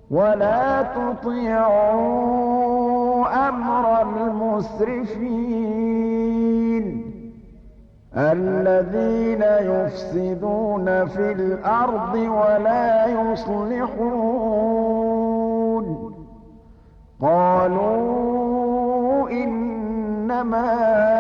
ولا تطيعوا أمر المسرفين الذين يفسدون في الأرض ولا يصلحون قالوا إنما